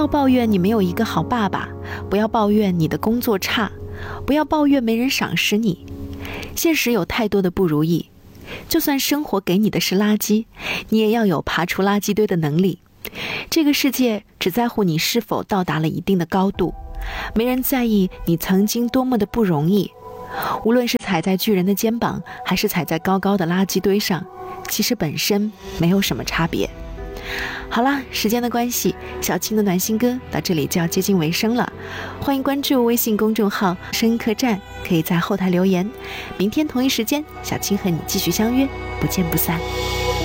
要抱怨你没有一个好爸爸，不要抱怨你的工作差，不要抱怨没人赏识你。现实有太多的不如意，就算生活给你的是垃圾，你也要有爬出垃圾堆的能力。这个世界只在乎你是否到达了一定的高度，没人在意你曾经多么的不容易。无论是踩在巨人的肩膀，还是踩在高高的垃圾堆上，其实本身没有什么差别。好啦，时间的关系，小青的暖心歌到这里就要接近尾声了。欢迎关注微信公众号声音客栈，可以在后台留言。明天同一时间，小青和你继续相约，不见不散。